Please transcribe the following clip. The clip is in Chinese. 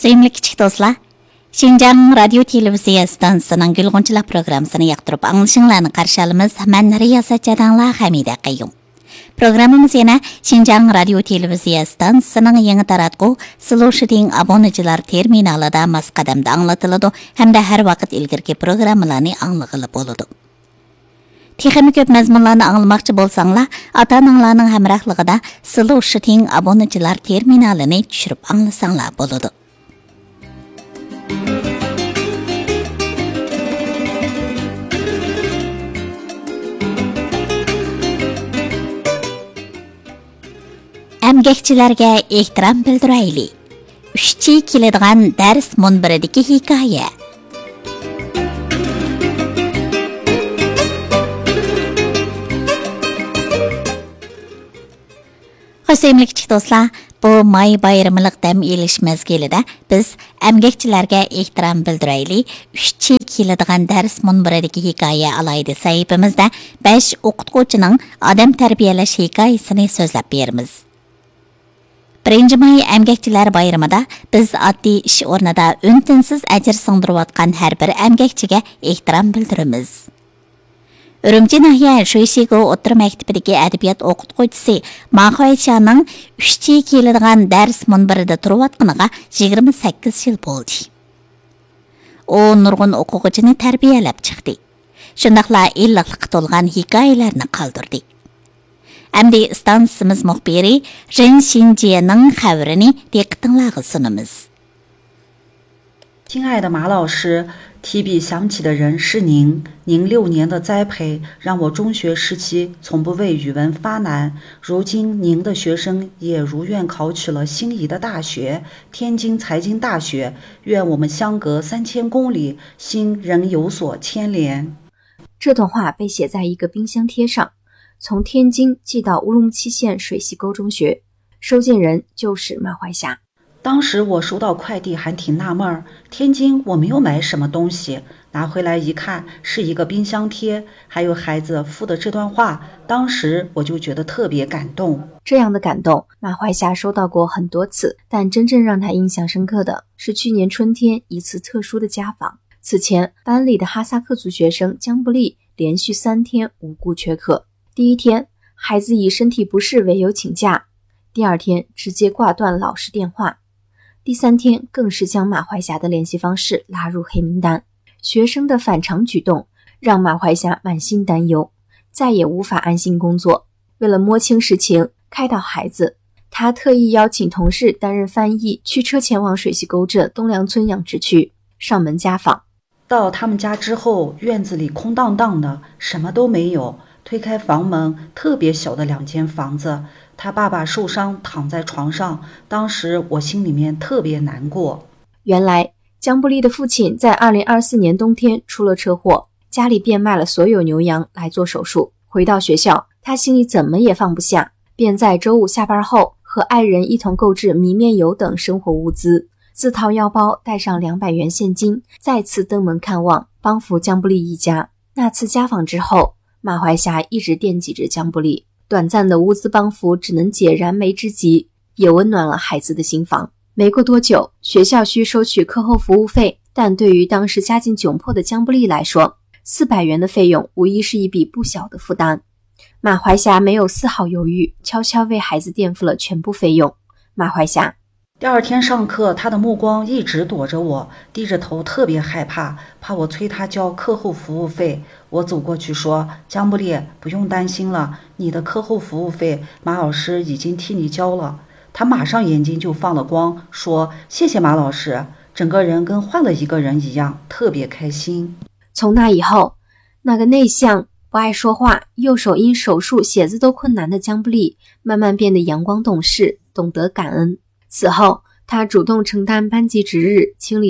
Sevimli kichik do'stlar, Xinjiang radio televiziya stansiyasining Gulg'unchilar programmasini yoqtirib anglashinglarni qarshi olamiz. Men Riyosat Jadanglar Hamida Qayyum. Programmamiz yana Xinjiang radio televiziya stansiyasining yangi taratquv Sloshiding obunachilar terminalida masqadamda anglatiladi hamda har vaqt ilgirki programmalarni anglag'ili bo'ladi. Texnik ko'p mazmunlarni anglamoqchi bo'lsanglar, ota-onalarning hamrohligida Sloshiding obunachilar terminalini tushirib anglasanglar bo'ladi. Emgekçilerge ehtiram bildirayli. 3 keladigan dars munbiridagi hikoya. Sevimli kichik do'stlar, bu may bayramilik dam elish mezgilida biz emgekçilerge ehtiram bildirayli 3 keladigan dars munbiridagi hikoya alayda sahifamizda 5 o'qituvchining odam tarbiyalash hikoyasini so'zlab beramiz. 1 may emgekçiler bayramida biz oddiy ish o'rnida untinsiz ajr singdirayotgan har bir emgekchiga ehtirom bildiramiz. Urumchi nahiya Shoyshigo o'rta maktabidagi adabiyot o'qituvchisi Mahaychaning 3 keladigan dars munbirida turayotganiga 28 yil bo'ldi. U nurg'un o'quvchini tarbiyalab chiqdi. Shundaqla illiqlikqa to'lgan hikoyalarni qoldirdi. Әмді stansiyamiz muxbiri Ren Xinjianing xabarini diqqatingizga sunamiz. 亲爱的马老师，提笔想起的人是您。您6年的栽培，让我中学时期从不为语文发难。如今您的学生也如愿考取了心仪的大学——天津财经大学。愿我们相隔3000公里，心仍有所牵连。 这段话被写在一个冰箱贴上。从天津寄到乌鲁木齐县水西沟中学，收件人就是马怀霞。 当时我收到快递还挺纳闷儿，天津我没有买什么东西，拿回来一看是一个冰箱贴，还有孩子附的这段话，当时我就觉得特别感动。 这样的感动，马怀霞收到过很多次，但真正让他印象深刻的是去年春天一次特殊的家访。此前，班里的哈萨克族学生江布利连续3天无故缺课。第一天，孩子以身体不适为由请假；第二天，直接挂断老师电话；第3天，更是将马怀霞的联系方式拉入黑名单。学生的反常举动让马怀霞满心担忧，再也无法安心工作。为了摸清实情，开导孩子，他特意邀请同事担任翻译，驱车前往水西沟镇东梁村养殖区上门家访。 到他们家之后，院子里空荡荡的，什么都没有。推开房门，特别小的2间房子，他爸爸受伤躺在床上，当时我心里面特别难过。 原来江布利的父亲在2024年冬天出了车祸，家里变卖了所有牛羊来做手术。回到学校，他心里怎么也放不下，便在周5下班后和爱人一同购置米面油等生活物资，自掏腰包带上200元现金，再次登门看望，帮扶江布利一家。那次家访之后，马怀霞一直惦记着江布利，短暂的物资帮扶只能解燃眉之急，也温暖了孩子的心房。没过多久，学校需收取课后服务费，但对于当时家境窘迫的江布利来说，400元的费用无疑是一笔不小的负担。马怀霞没有丝毫犹豫，悄悄为孩子垫付了全部费用。马怀霞第2天上课，他的目光一直躲着我，低着头，特别害怕，怕我催他交课后服务费。我走过去说：“江布利，不用担心了，你的课后服务费马老师已经替你交了。”他马上眼睛就放了光，说：“谢谢马老师。”整个人跟换了一个人一样，特别开心。 从那以后，那个内向、不爱说话、右手因手术写字都困难的江布利，慢慢变得阳光懂事，懂得感恩。此后，他主动承担班级值日，清理